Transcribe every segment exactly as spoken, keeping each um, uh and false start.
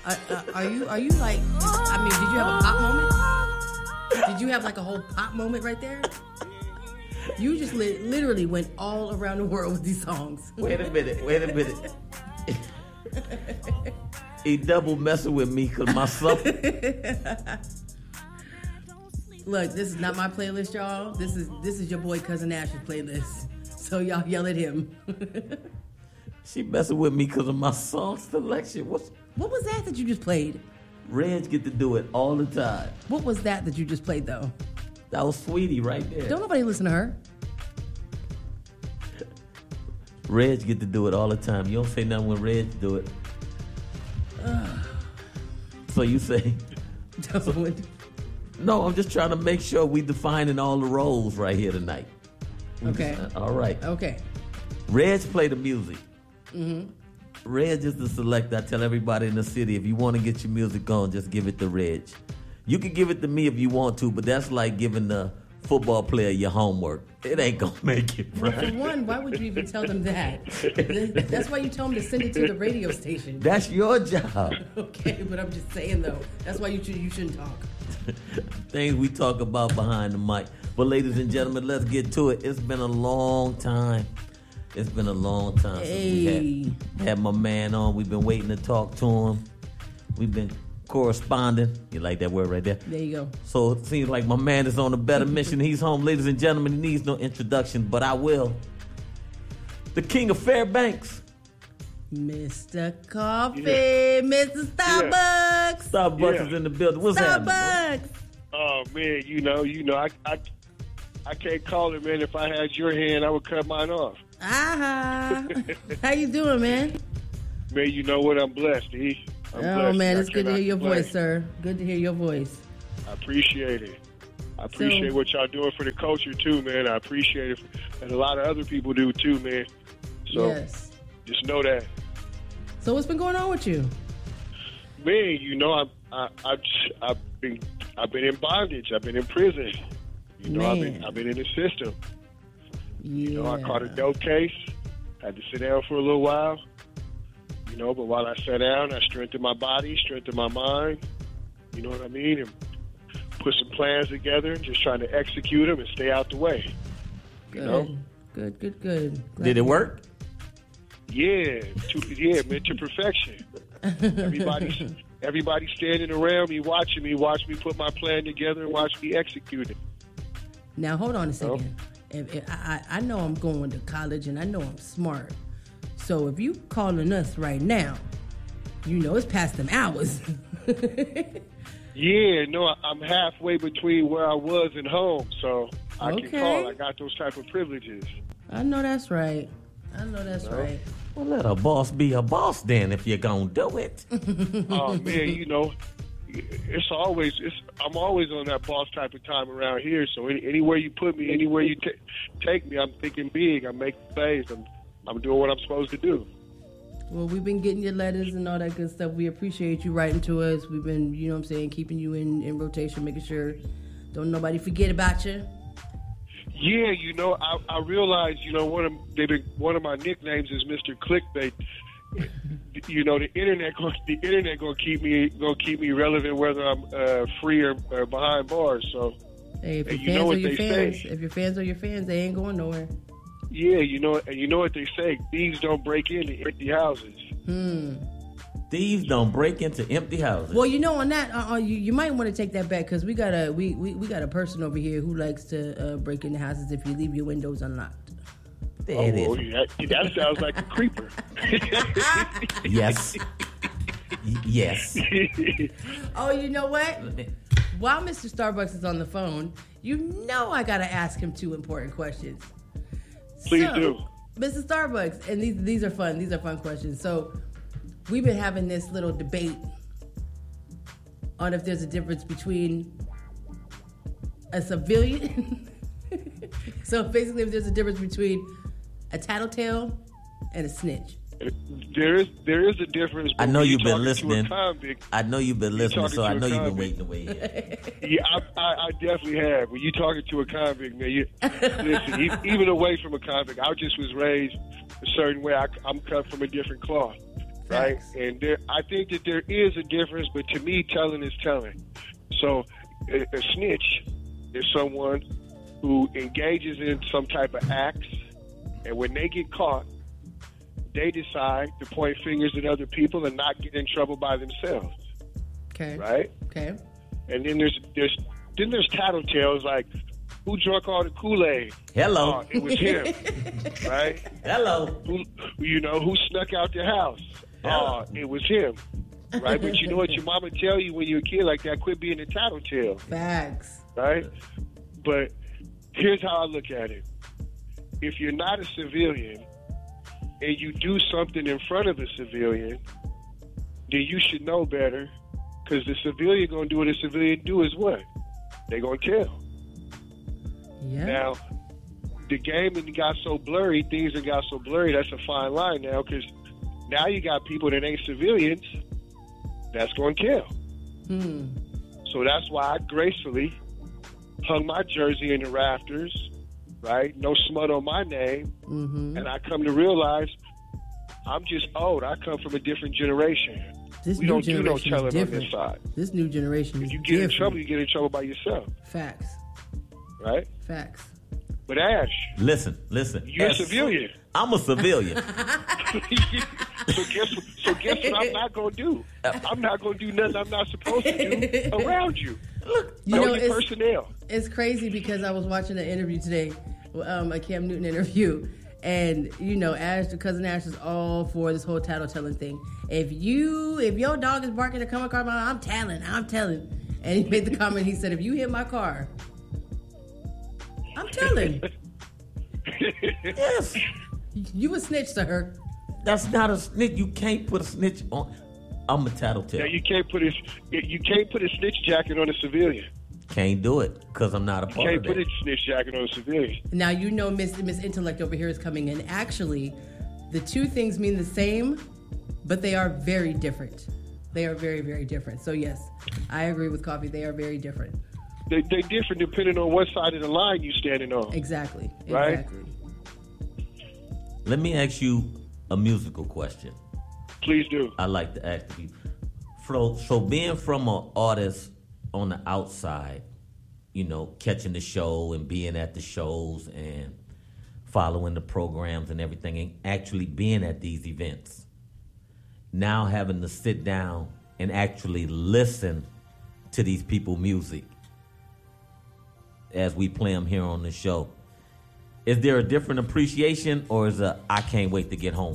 Uh, uh, are you are you like? I mean, did you have a pop moment? Did you have like a whole pop moment right there? You just li- literally went all around the world with these songs. Wait a minute. Wait a minute. He double messing with me because my son. Look, this is not my playlist, y'all. This is this is your boy Cousin Ash's playlist. So y'all yell at him. She messing with me because of my song selection. What's What was that that you just played? Reg get to do it all the time. What was that that you just played, though? That was Sweetie right there. Don't nobody listen to her. Reg get to do it all the time. You don't say nothing when Reg do it. So you say... Don't. No, I'm just trying to make sure we defining all the roles right here tonight. We Okay. Just, all right. Okay. Reg play the music. Mm-hmm. Reg is the selector. I tell everybody in the city, if you want to get your music on, just give it to Reg. You can give it to me if you want to, but that's like giving the football player your homework. It ain't going to make it Well, right. for one, why would you even tell them that? That's why you tell them to send it to the radio station. That's your job. Okay, but I'm just saying, though. That's why you, should, you shouldn't talk. Things we talk about behind the mic. But ladies and gentlemen, let's get to it. It's been a long time. It's been a long time Hey. since we had, had my man on. We've been waiting to talk to him. We've been corresponding. You like that word right there? There you go. So it seems like my man is on a better mission. He's home. Ladies and gentlemen, he needs no introduction, but I will. The king of Fairbanks. Mister Coffee, Yeah. Mister Starbucks. Starbucks Yeah. is in the building. What's happening? Starbucks. Oh man, you know, you know, I, I, I can't call it, man. If I had your hand, I would cut mine off. Ah, how you doing, man? Man, you know what? I'm blessed, E. I'm Oh blessed. man, I it's good to cannot hear your complain. voice, sir. Good to hear your voice. I appreciate it. I appreciate So- what y'all doing for the culture too, man. I appreciate it, and a lot of other people do too, man. So Yes. just know that, So what's been going on with you? man. You know, I, I, I've, I've been, I've been in bondage. I've been in prison. You know, I've been, Man. I've been in the system. Yeah. You know, I caught a dope case. Had to sit down for a little while. You know, but while I sat down, I strengthened my body, strengthened my mind. You know what I mean? And put some plans together, just trying to execute them and stay out the way. Good. You know? Good, good, good. Glad Did to it hear work? Yeah, to, yeah, man, to perfection. Everybody's everybody standing around me, watching me, watch me put my plan together and watch me execute it. Now hold on a second. If, if, I, I I know I'm going to college and I know I'm smart. So if you calling us right now, you know it's past them hours. Yeah, no, I- I'm halfway between where I was and home, so I Okay. can call. I got those type of privileges. I know that's right. I know that's right. Well, let a boss be a boss then if you're going to do it. Oh man, you know, it's always it's. I'm always on that boss type of time around here. So any, anywhere you put me, anywhere you ta take me, I'm thinking big. I'm making plays. I'm I'm doing what I'm supposed to do. Well, we've been getting your letters and all that good stuff. We appreciate you writing to us. We've been, you know what I'm saying, keeping you in, in rotation, making sure don't nobody forget about you. Yeah, you know, I, I realized, you know, one of they've been, one of my nicknames is Mister Clickbait. You know, the internet, go- the internet gonna keep me gonna keep me relevant whether I'm uh, free or, or behind bars. So, Hey, if your And you fans know are what your they fans, say. if your fans are your fans, they ain't going nowhere. yeah, you know, and you know what they say: thieves don't break into empty houses. Hmm. Thieves don't break into empty houses. Well, you know, on that, uh, uh, you, you might want to take that back because we got a we, we, we got a person over here who likes to uh, break into houses if you leave your windows unlocked. there Oh, it is. well, that, that sounds like a creeper. Yes. Y- yes. Oh, you know what? While Mister Starbucks is on the phone, you know I gotta ask him two important questions. Please So, do. Mister Starbucks, and these these are fun. These are fun questions. So we've been having this little debate on if there's a difference between a civilian. So basically, if there's a difference between a tattletale and a snitch. There is there is a difference. I but know when you've you're been talking to a listening. convict- I know you've been listening, talking so to I a know you've been convict. waiting to weigh in. Yeah, I, I, I definitely have. When you're talking to a convict, man, you, listen, e- even away from a convict, I just was raised a certain way. I, I'm cut from a different cloth. right? Facts. And there, I think that there is a difference, but to me, telling is telling. So a, a snitch is someone who engages in some type of acts, and when they get caught, they decide to point fingers at other people and not get in trouble by themselves. Okay. Right? Okay. And then there's there's then there's tattletales like, who drunk all the Kool-Aid? Hello. Oh, it was him. Right? Hello. Who, you know, who snuck out the house? Oh, it was him. Right? But you know what your mama tell you when you're a kid like that? Quit being a tattletale. Facts. Right? But here's how I look at it. If you're not a civilian and you do something in front of a civilian, then you should know better, because the civilian going to do what a civilian do is what? They going to tell. Yeah. Now, the game that got so blurry, things that got so blurry, that's a fine line now, because now you got people that ain't civilians that's going to tell. Hmm. So that's why I gracefully hung my jersey in the rafters, right? No smut on my name. Mm-hmm. And I come to realize I'm just old. I come from a different generation. This we new don't do no generation telling is on different. this side. This new generation is If you get different. in trouble, you get in trouble by yourself, Facts. right? Facts. But Ash, Listen, listen. you're a As- civilian. I'm a civilian. so guess what, so guess what I'm not going to do? I'm not going to do nothing I'm not supposed to do around you. You know, know, your it's, personnel. it's crazy because I was watching an interview today, um, a Cam Newton interview, and you know, Ash, cousin Ash is all for this whole tattletelling thing. If you, if your dog is barking to come a car, I'm telling, I'm telling. And he made the comment. He said, "If you hit my car, I'm telling." Yes. You a snitch to her. That's not a snitch. You can't put a snitch on. I'm a tattletale. Now, you can't put a you can't put a snitch jacket on a civilian. Can't do it because I'm not a You part can't of put that. a snitch jacket on a civilian. Now you know Miss Miss Intellect over here is coming in. Actually, the two things mean the same, but they are very different. They are very, very different. So yes, I agree with Coffee. They are very different. They they different depending on what side of the line you standing on. Exactly. Right? Exactly. Let me ask you a musical question. Please do. I like to ask you. So, so being from an artist on the outside, you know, catching the show and being at the shows and following the programs and everything, and actually being at these events, now having to sit down and actually listen to these people's music as we play them here on the show. Is there a different appreciation, or is it I can't wait to get home?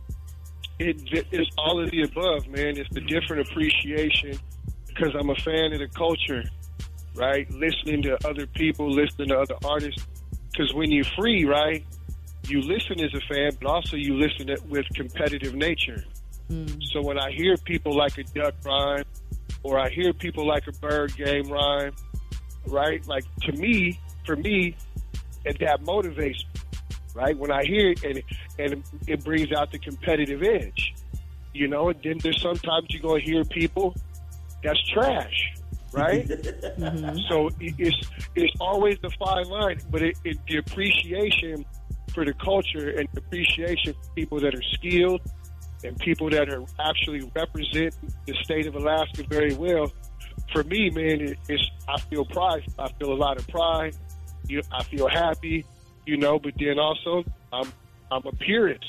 It, it's all of the above, man. It's the different appreciation because I'm a fan of the culture, right? Listening to other people, listening to other artists. Because when you're free, right, you listen as a fan, but also you listen with competitive nature. Mm. So when I hear people like a Duck rhyme, or I hear people like a Bird Game rhyme, right? Like, to me, for me, and that motivates me, right? When I hear it, and, and it brings out the competitive edge, you know? And then there's sometimes you're going to hear people that's trash, right? Mm-hmm. So it's it's always the fine line, but it, it, the appreciation for the culture and the appreciation for people that are skilled and people that are actually represent the state of Alaska very well. For me, man, it, it's I feel pride. I feel a lot of pride. You, I feel happy, you know, but then also I'm I'm a purist.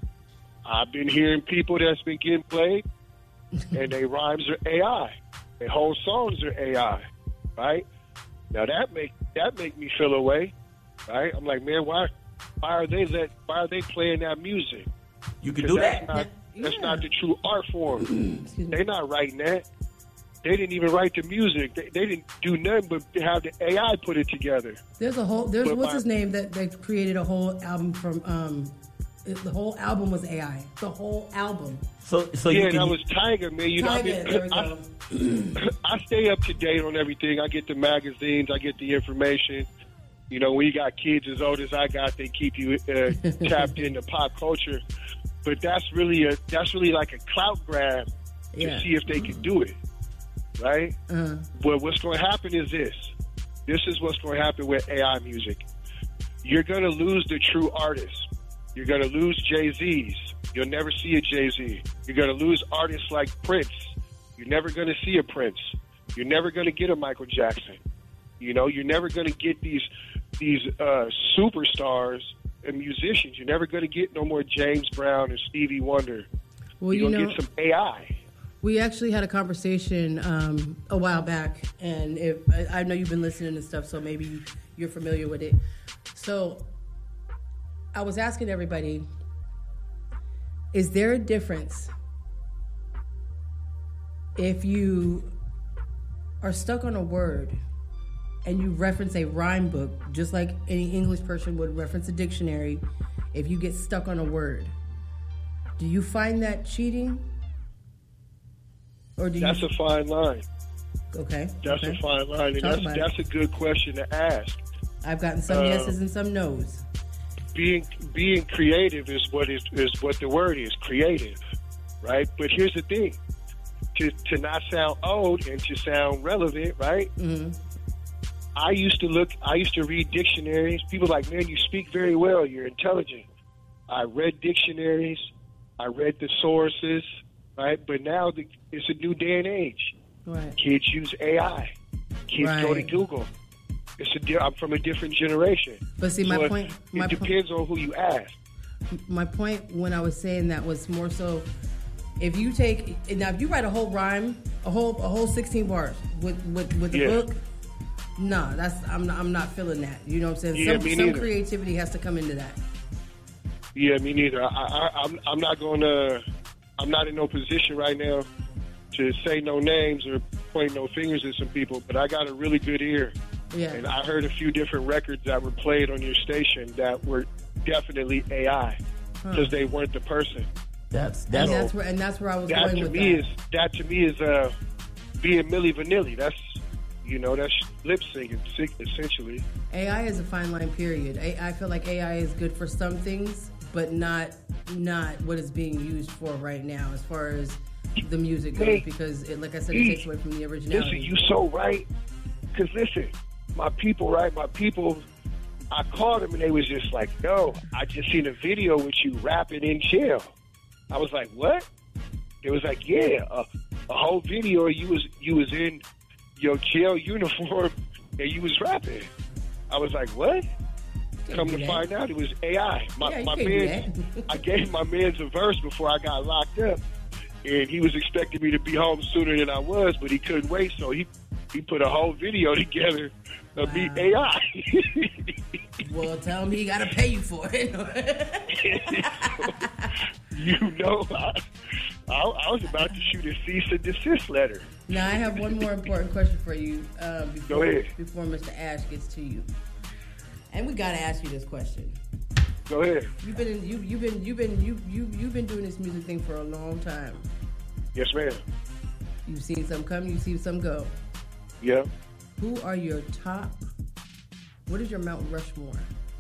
I've been hearing people that's been getting played, and their rhymes are A I. Their whole songs are A I, right? Now that make that make me feel a way, right? I'm like, man, why why are they let why are they playing that music? You can do that's that. Not, Yeah. That's not the true art form. They're not writing that. They didn't even write the music. They, they didn't do nothing but have the A I put it together. There's a whole. There's But what's my- his name that they created a whole album from. Um, it- the whole album was A I. The whole album. So, so yeah, you and can. I was Tiger, man. You know, I, Tiger, mean, there we go. I, I stay up to date on everything. I get the magazines. I get the information. You know, when you got kids as old as I got, they keep you uh, tapped into pop culture. But that's really a that's really like a clout grab to Yeah. see if they can do it, right? Uh-huh. But what's going to happen is this. This is what's going to happen with A I music. You're going to lose the true artists. You're going to lose Jay-Z's. You'll never see a Jay-Z. You're going to lose artists like Prince. You're never going to see a Prince. You're never going to get a Michael Jackson. You know, you're never going to get these these uh, superstars and musicians. You're never going to get no more James Brown and Stevie Wonder. Well, you're you going know, to get some A I. We actually had a conversation um, a while back, and if I, I know you've been listening to stuff, so maybe you're familiar with it. So I was asking everybody, is there a difference if you are stuck on a word and you reference a rhyme book, just like any English person would reference a dictionary, if you get stuck on a word, do you find that cheating? Or do that's you... a fine line. Okay. That's okay. a fine line. And Talk that's that's a good question to ask. I've gotten some uh, yeses and some nos. Being being creative is what is is what the word is, creative, right? But here's the thing. To to not sound old and to sound relevant, right? Mm-hmm. I used to look I used to read dictionaries. People were like, man, you speak very well, you're intelligent. I read dictionaries, I read the sources. Right, but now the, it's a new day and age. Right. Kids use A I. Kids right. go to Google. It's a di- I'm from a different generation. But see, my so point. It, my it depends po- on who you ask. My point when I was saying that was more so, if you take now, if you write a whole rhyme, a whole a whole sixteen bars with with, with the yeah. book, no, that's I'm not, I'm not feeling that. You know what I'm saying? Yeah, some me some neither. creativity has to come into that. Yeah, me neither. I, I, I'm I'm not going to. I'm not in no position right now to say no names or point no fingers at some people, but I got a really good ear. Yeah. And I heard a few different records that were played on your station that were definitely A I because huh. they weren't the person. That's that's and that's where and that's where I was that going to with me that. is that to me is uh, being Milli Vanilli. That's you know that's lip singing essentially. A I is a fine line. Period. A- I feel like A I is good for some things, but not not what it's being used for right now as far as the music goes, hey, because it, like I said, it takes away from the originality. Listen, you so right. Because listen, my people, right? My people, I called them and they was just like, yo, I just seen a video with you rapping in jail. I was like, what? It was like, yeah, a, a whole video you was you was in your jail uniform and you was rapping. I was like, what? Come to find out, it was A I. My, yeah, my man, I gave my man's a verse before I got locked up, and he was expecting me to be home sooner than I was, but he couldn't wait, so he he put a whole video together of wow. me A I. Well, tell him he got to pay you for it. You know, I, I, I was about to shoot a cease and desist letter. Now, I have one more important question for you uh, before, Go ahead. before Mister Ash gets to you. And we gotta ask you this question. Go ahead. You've been in, you you've been you've been you you you've been doing this music thing for a long time. Yes, ma'am. You've seen some come, you've seen some go. Yeah. Who are your top? What is your Mount Rushmore?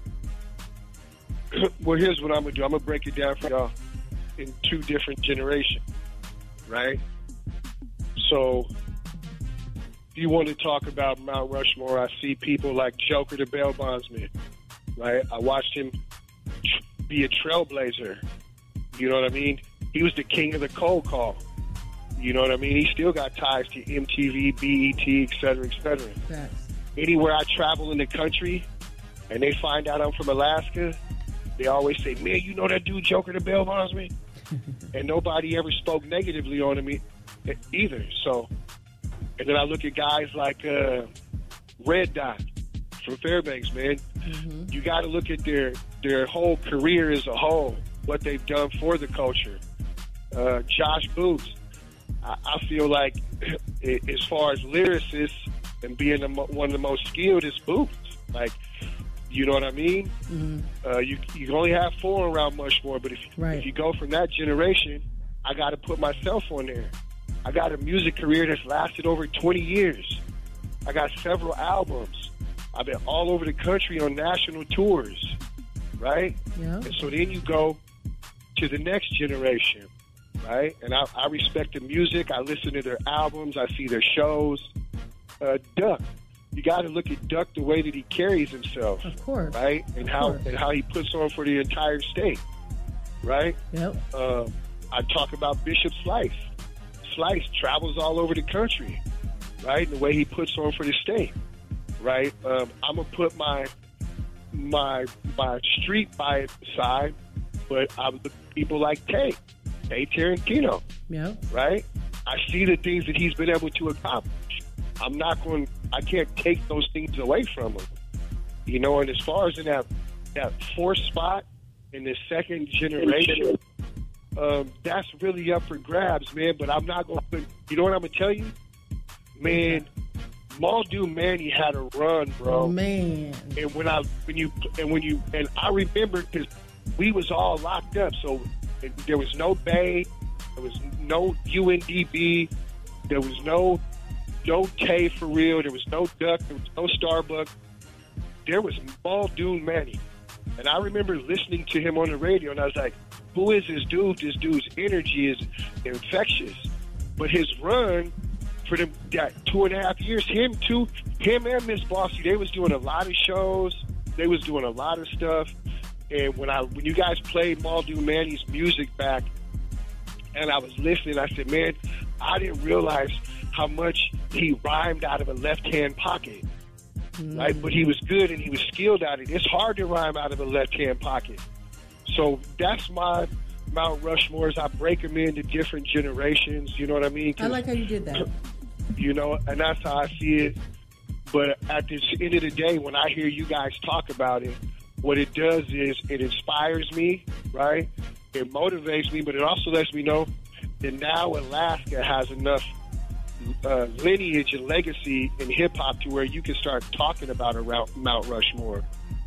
Well, here's what I'm gonna do. I'm gonna break it down for y'all in two different generations, right? So, if you want to talk about Mount Rushmore, I see people like Joker the Bail Bondsman, right? I watched him be a trailblazer. You know what I mean? He was the king of the cold call. You know what I mean? He still got ties to M T V, B E T, et cetera, et cetera. Yes. Anywhere I travel in the country and they find out I'm from Alaska, they always say, man, you know that dude Joker the Bail Bondsman? And nobody ever spoke negatively on him either. So, and then I look at guys like uh, Red Dot from Fairbanks, man. Mm-hmm. You got to look at their their whole career as a whole, what they've done for the culture. Uh, Josh Booth, I, I feel like as far as lyricists and being the, one of the most skilled is Booth. Like, you know what I mean? Mm-hmm. Uh, you you can only have four around Mushmore, but if, right. if you go from that generation, I got to put myself on there. I got a music career that's lasted over twenty years. I got several albums. I've been all over the country on national tours, right? Yeah. And so then you go to the next generation, right? And I, I respect the music. I listen to their albums. I see their shows. Uh, Duck. You got to look at Duck the way that he carries himself. Of course. Right? And of how course. and how he puts on for the entire state. Right? Yep. Uh, I talk about Bishop Slice. Slice travels all over the country, right? And the way he puts on for the state, right? Um, I'm gonna put my my my street bias aside, but I look at people like Tay, Tay Tarantino, Yeah. right? I see the things that he's been able to accomplish. I'm not going. I can't take those things away from him, you know. And as far as in that that fourth spot in the second generation, um, that's really up for grabs, man. But I'm not going to put. You know what I'm going to tell you, man? Muldoon Manny had a run, bro. Man. And when I when you and when you and I remember because we was all locked up, so there was no Bay, there was no U N D B, there was no no Tay for real, there was no Duck, there was no Starbuck. There was Muldoon Manny, and I remember listening to him on the radio, and I was like, "Who is this dude? This dude's energy is infectious." But his run for them that two and a half years, him too, him and Miss Bossy, they was doing a lot of shows. They was doing a lot of stuff. And when I when you guys played Muldoon Manny's music back, and I was listening, I said, man, I didn't realize how much he rhymed out of a left-hand pocket. Mm. Right? But he was good and he was skilled at it. It's hard to rhyme out of a left-hand pocket. So that's my Mount Rushmores. I break them into different generations. You know what I mean? I like how you did that. You know, and that's how I see it. But at the end of the day, when I hear you guys talk about it, what it does is it inspires me, right? It motivates me, but it also lets me know that now Alaska has enough uh, lineage and legacy in hip-hop to where you can start talking about around Mount Rushmore.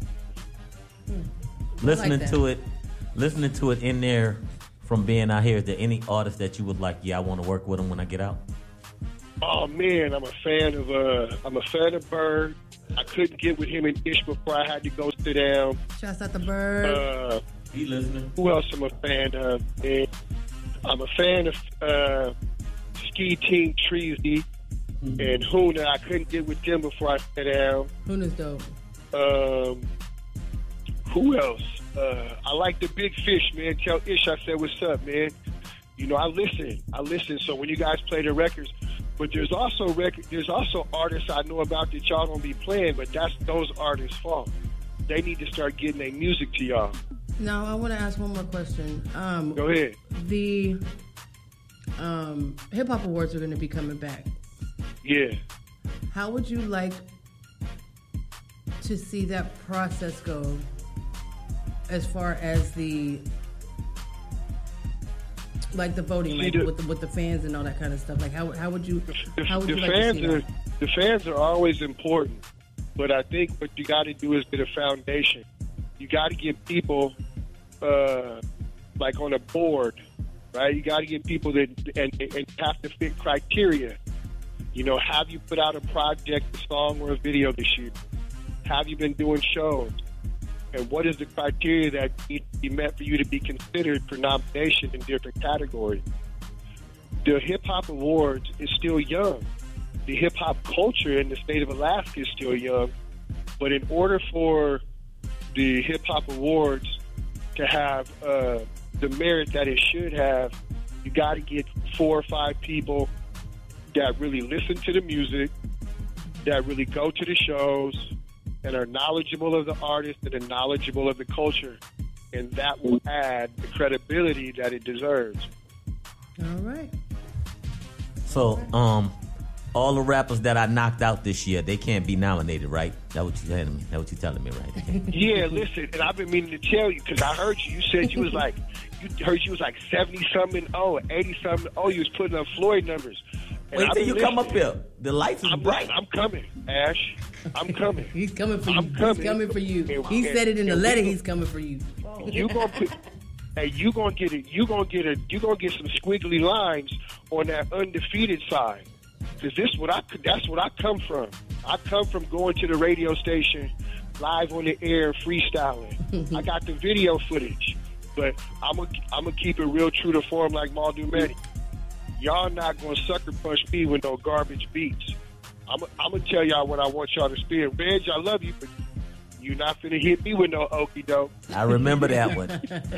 Mm. Listening like to it, listening to it in there from being out here, is there any artist that you would like, yeah, I want to work with them when I get out? Oh man, I'm a fan of uh, I'm a fan of Bird. I couldn't get with him and Ish before I had to go sit down. Shouts out to Bird. Uh, He listening? who else I'm a fan of? Man? I'm a fan of uh, Ski Team Treasy mm-hmm. and Huna. I couldn't get with them before I sat down. Huna's dope. Um, who else? Uh, I like the Big Fish, man. Tell Ish I said what's up, man. You know, I listen. I listen. So when you guys play the records. But there's also record, there's also artists I know about that y'all don't be playing, but that's those artists' fault. They need to start getting their music to y'all. Now, I want to ask one more question. Um, Go ahead. The um, Hip Hop Awards are going to be coming back. Yeah. How would you like to see that process go as far as the like the voting, like the, with the with the fans and all that kind of stuff? Like how how would you the, how would the you like fans to see are that? the fans are always important, but I think what you got to do is get a foundation. You got to get people uh, like on a board, right? You got to get people that and, and have to fit criteria. You know, have you put out a project, a song, or a video this year? Have you been doing shows? And what is the criteria that needs to be met for you to be considered for nomination in different categories? The Hip Hop Awards is still young. The hip hop culture in the state of Alaska is still young. But in order for the Hip Hop Awards to have uh, the merit that it should have, you got to get four or five people that really listen to the music, that really go to the shows, and are knowledgeable of the artist and are knowledgeable of the culture. And that will add the credibility that it deserves. All right. So, um, all the rappers that I knocked out this year, they can't be nominated, right? That what you telling me? That what you telling me, right? Yeah, listen, and I've been meaning to tell you because I heard you. You said you was like, you heard you was like seventy something. Oh, eighty something. Oh, you was putting up Floyd numbers. And Wait I've till been you come up listening. here. The lights is I'm bright. I'm coming, Ash. I'm coming. He's coming for you. I'm coming. He's coming for you. And- He and- said it in the and letter. we- He's coming for you. You gonna put, hey, you gonna get it. You gonna get it. You gonna get some squiggly lines on that undefeated side. Cause this what I that's what I come from. I come from going to the radio station, live on the air, freestyling. I got the video footage, but I'm gonna I'm gonna keep it real true to form like Muldoon Manny. Y'all not gonna sucker punch me with no garbage beats. I'm I'm gonna tell y'all what I want y'all to spin. Reg, I love you, but You're not finna hit me with no okie doke. I remember that one.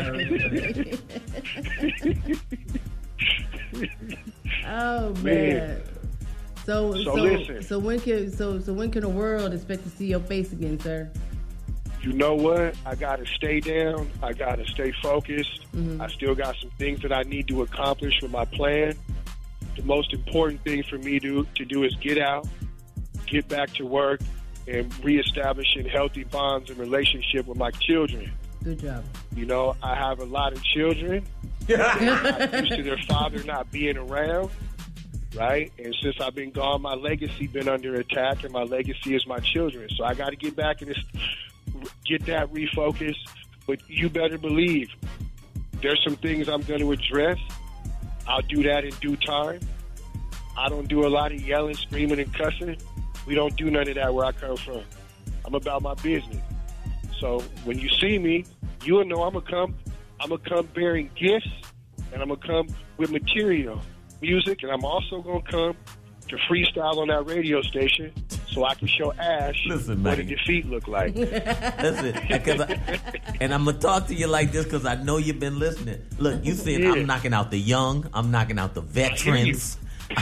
Oh man. Man. So So so listen. so when can so so when can the world expect to see your face again, sir? You know what? I gotta stay down. I gotta stay focused. I still got some things that I need to accomplish with my plan. The most important thing for me to to do is get out, get back to work, and reestablishing healthy bonds and relationship with my children. Good job. You know, I have a lot of children. I'm used to their father not being around, right? And since I've been gone, my legacy been under attack, and my legacy is my children. So I got to get back and just get that refocused. But you better believe there's some things I'm going to address. I'll do that in due time. I don't do a lot of yelling, screaming, and cussing. We don't do none of that where I come from. I'm about my business. So when you see me, you'll know I'm gonna come. I'm gonna come bearing gifts, and I'm gonna come with material, music, and I'm also gonna come to freestyle on that radio station so I can show Ash Listen, what a man. defeat look like. Listen, 'cause I, and I'm gonna talk to you like this because I know you've been listening. Look, you said Yeah. I'm knocking out the young, I'm knocking out the veterans,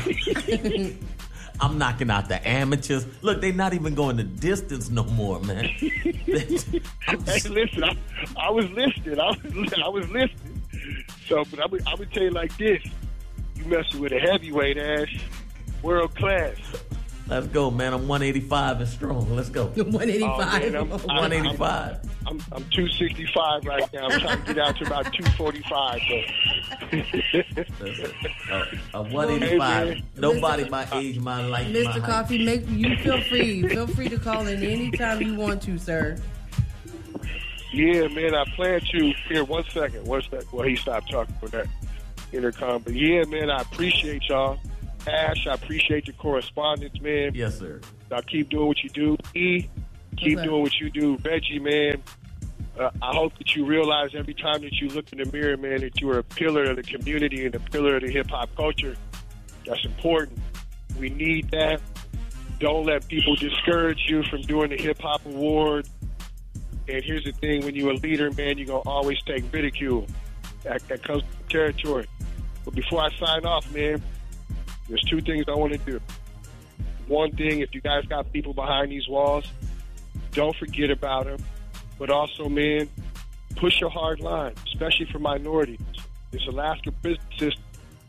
I'm knocking out the amateurs. Look, they not even going the distance no more, man. I'm Hey, just- listen, I, I was listening. I was, I was listening. So, but I'm, I'm gonna tell you like this: you messing with a heavyweight, Ash, world class. Let's go, man. I'm one eighty-five and strong. Let's go. one eighty-five. Oh, man, I'm- I'm- one eighty-five. I'm I'm two sixty-five right now. I'm trying to get out to about two forty-five. But Uh, uh, one eighty-five. Hey, man. Nobody my age, my life, my Mister height. Coffee, make you feel free. Feel free to call in anytime you want to, sir. yeah, man, I plan to. Here, one second, one second. Well, he stopped talking for that intercom. But yeah, man, I appreciate y'all. Ash, I appreciate the correspondence, man. Yes, sir. Y'all keep doing what you do. E, keep What's up? doing what you do. Reggie, man, uh, I hope that you realize every time that you look in the mirror, man, that you are a pillar of the community and a pillar of the hip-hop culture. That's important. We need that. Don't let people discourage you from doing the hip-hop award. And here's the thing, when you're a leader, man, you're going to always take ridicule. That, that comes with the territory. But before I sign off, man, there's two things I want to do. One thing, if you guys got people behind these walls, don't forget about them. But also, man, push a hard line, especially for minorities. This Alaska prison system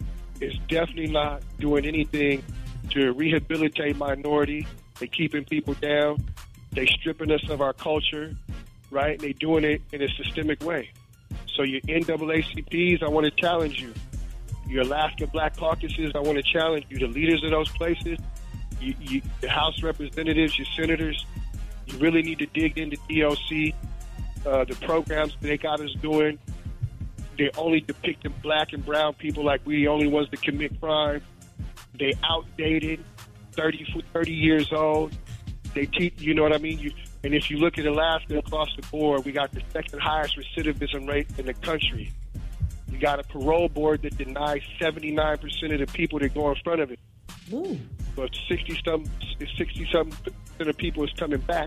is definitely not doing anything to rehabilitate minorities. They're keeping people down. They're stripping us of our culture, right? And they're doing it in a systemic way. So your N double A C Ps, I want to challenge you. Your Alaska Black Caucuses, I want to challenge you. The leaders of those places, you, you, the House representatives, your senators, you really need to dig into D O C, uh, the programs that they got us doing. They only depicting black and brown people like we the only ones that commit crime. They outdated, thirty, thirty years old. They teach, you know what I mean? You, and if you look at Alaska across the board, we got the second highest recidivism rate in the country. You got a parole board that denies seventy-nine percent of the people that go in front of it. Ooh. But sixty some, sixty some percent of people is coming back.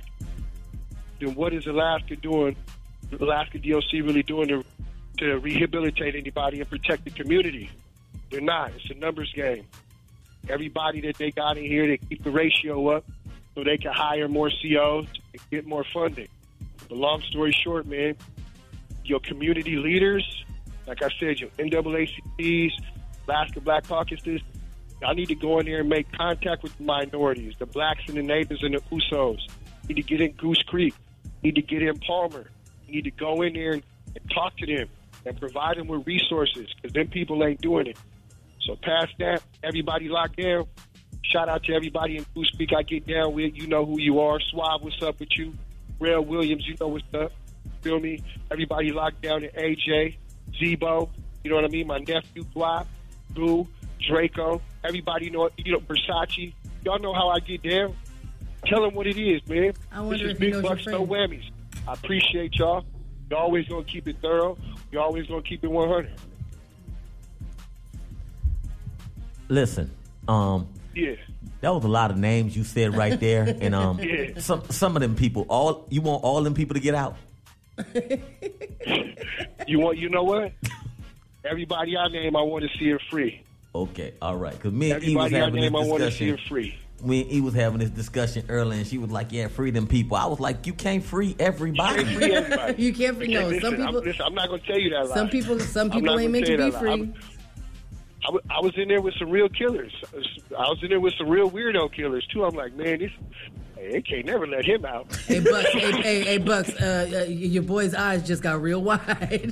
Then what is Alaska doing? Alaska D O C really doing to, to rehabilitate anybody and protect the community? They're not. It's a numbers game. Everybody that they got in here, they keep the ratio up so they can hire more C Os and get more funding. But long story short, man, your community leaders, like I said, your N double A C Ps, Alaska Black Caucuses, y'all need to go in there and make contact with the minorities, the blacks and the natives and the Usos. You need to get in Goose Creek. You need to get in Palmer. You need to go in there and, and talk to them and provide them with resources because them people ain't doing it. So past that, everybody locked down. Shout out to everybody in Goose Creek I get down with. You know who you are. Swab, what's up with you? Rail Williams, you know what's up. Feel me? Everybody locked down at A J, Zebo, you know what I mean? My nephew, Guap, Boo, Draco. Everybody know, you know, Versace. Y'all know how I get down. Tell them what it is, man. I wonder this is if he big knows your bucks, no friend. whammies. I appreciate y'all. You're always going to keep it thorough. You're always going to keep it one hundred. Listen, um, Yeah. That was a lot of names you said right there, and um, Yeah. some some of them people, all you want all them people to get out. You want, you know what? Everybody I name, I want to see it free. Okay, all right. Because me and E was Everybody I having this name, I want to see discussion. it free. Me and E was having this discussion earlier, and she was like, "Yeah, free them people." I was like, "You can't free everybody." Can't free everybody. You can't free. No, Listen, some I'm, people. listen, I'm not going to tell you that lie. Some people. Some I'm people not ain't gonna meant to tell be you that lie. free. I'm- I, w- I was in there with some real killers. I was in there with some real weirdo killers too. I'm like, man, this hey, they can't never let him out. Hey Bucks, hey, hey, hey Bucks, uh, uh, your boy's eyes just got real wide.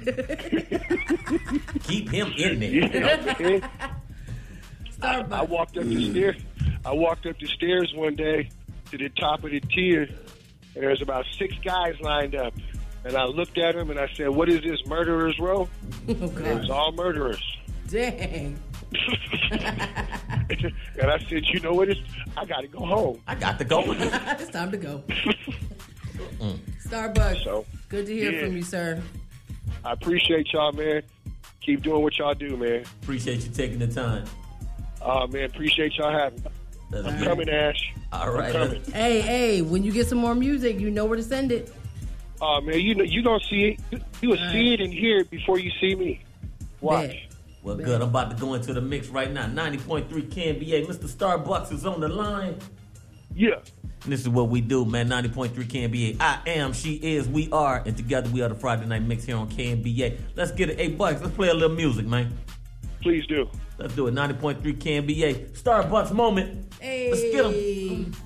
Keep him in there. You know what I'm saying? I, Starbucks. I walked up the stairs. I walked up the stairs one day to the top of the tier, and there's about six guys lined up. And I looked at them and I said, "What is this, murderers row?" Oh, It was God. all murderers. Dang. And I said, "You know what? It's, I got to go home." I got to go. It's time to go. Starbucks. So, Good to hear yeah. from you, sir. I appreciate y'all, man. Keep doing what y'all do, man. Appreciate you taking the time. Uh, man, appreciate y'all having me. That's I'm good. coming, Ash. All right. I'm coming. Hey, hey, when you get some more music, you know where to send it. Oh, man, you know, you gonna see it. You, you will All see it and hear it before you see me. Watch. Bet. Well, good. I'm about to go into the mix right now. ninety point three K N B A. Mister Starbucks is on the line. Yeah. And this is what we do, man. ninety point three K N B A. I am, she is, we are. And together we are the Friday Night Mix here on K N B A. Let's get it. Hey, Bucks, let's play a little music, man. Please do. Let's do it. ninety point three K N B A. Starbucks moment. Hey. Let's get 'em.